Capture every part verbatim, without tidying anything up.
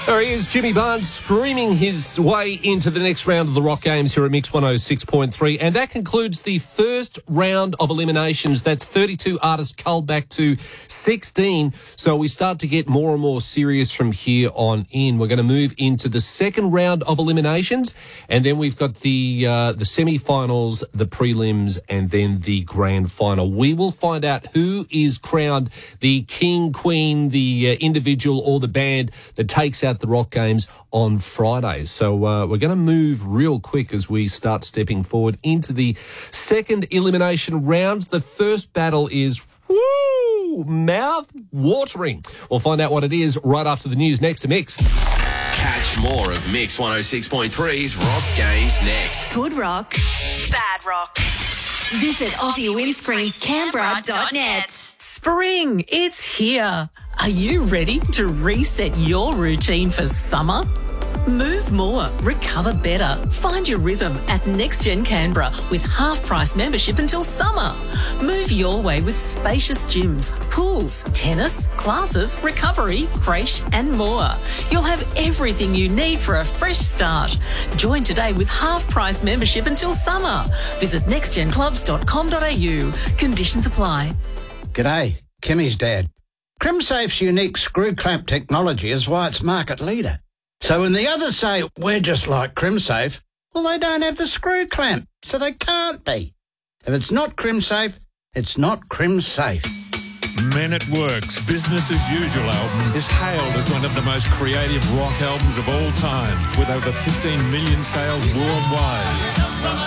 There he is, Jimmy Barnes, screaming his way into the next round of the Rock Games here at Mix one oh six point three. And that concludes the first round of eliminations. That's thirty-two artists culled back to sixteen. So we start to get more and more serious from here on in. We're going to move into the second round of eliminations. And then we've got the uh, the semi-finals, the prelims, and then the grand final. We will find out who is crowned the king, queen, the uh, individual or the band that takes out the Rock Games on Friday. So uh, we're going to move real quick as we start stepping forward into the second elimination rounds. The first battle is, woo, mouth-watering. We'll find out what it is right after the news. Next to Mix. Catch more of Mix one oh six point three's Rock Games next. Good rock, bad rock. Visit Aussie Windscreens Canberra dot net. Spring, it's here. Are you ready to reset your routine for summer? Move more, recover better. Find your rhythm at NextGen Canberra with half-price membership until summer. Move your way with spacious gyms, pools, tennis, classes, recovery, creche and more. You'll have everything you need for a fresh start. Join today with half-price membership until summer. Visit next gen clubs dot com dot a u. Conditions apply. G'day, Kimmy's dad. CrimSafe's unique screw clamp technology is why it's market leader. So when the others say, we're just like CrimSafe, well, they don't have the screw clamp, so they can't be. If it's not CrimSafe, it's not CrimSafe. Men at Work's Business as Usual album is hailed as one of the most creative rock albums of all time, with over fifteen million sales worldwide.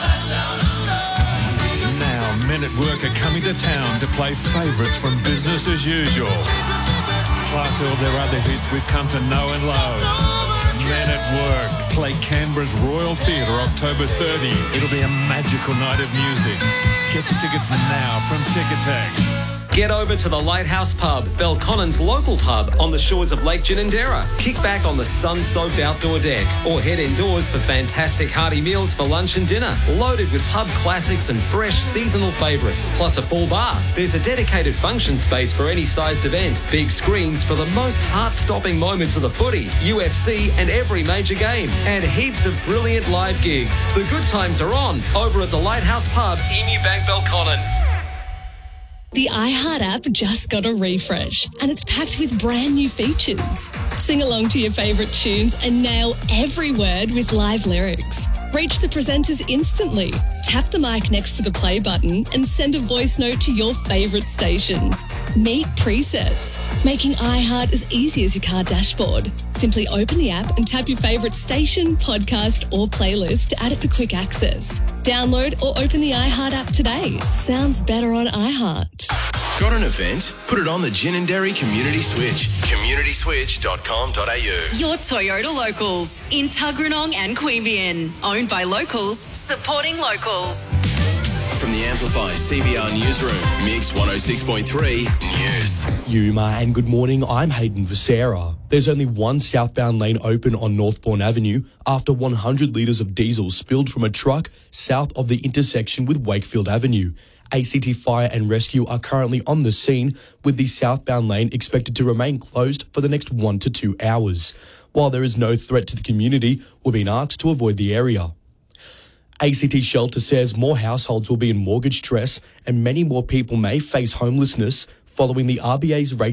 Now, Men at Work are coming to town to play favourites from Business as Usual, plus all their other hits we've come to know and love. Men at Work play Canberra's Royal Theatre October thirtieth. It'll be a magical night of music. Get your tickets now from Ticketek. Get over to the Lighthouse Pub, Belconnen's local pub on the shores of Lake Ginninderra. Kick back on the sun-soaked outdoor deck or head indoors for fantastic hearty meals for lunch and dinner, loaded with pub classics and fresh seasonal favourites, plus a full bar. There's a dedicated function space for any sized event, big screens for the most heart-stopping moments of the footy, U F C and every major game, and heaps of brilliant live gigs. The good times are on over at the Lighthouse Pub, Emu Bank, Belconnen. The iHeart app just got a refresh and it's packed with brand new features. Sing along to your favourite tunes and nail every word with live lyrics. Reach the presenters instantly. Tap the mic next to the play button and send a voice note to your favourite station. Meet presets, making iHeart as easy as your car dashboard. Simply open the app and tap your favourite station, podcast or playlist to add it for quick access. Download or open the iHeart app today. Sounds better on iHeart. Got an event? Put it on the Ginninderra Community Switch. community switch dot com dot a u. Your Toyota Locals in Tuggeranong and Queanbeyan. Owned by locals, supporting locals. From the Amplify C B R Newsroom, Mix one oh six point three News. Yuma and good morning, I'm Hayden Vasera. There's only one southbound lane open on Northbourne Avenue after one hundred litres of diesel spilled from a truck south of the intersection with Wakefield Avenue. A C T Fire and Rescue are currently on the scene, with the southbound lane expected to remain closed for the next one to two hours. While there is no threat to the community, we've been asked to avoid the area. A C T Shelter says more households will be in mortgage stress and many more people may face homelessness following the R B A's rate